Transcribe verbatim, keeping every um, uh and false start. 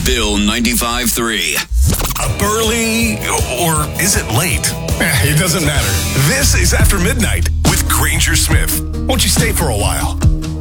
Bill ninety-five three. Up early, or is it late? Eh, it doesn't matter. This is After Midnight with Granger Smith. Won't you stay for a while?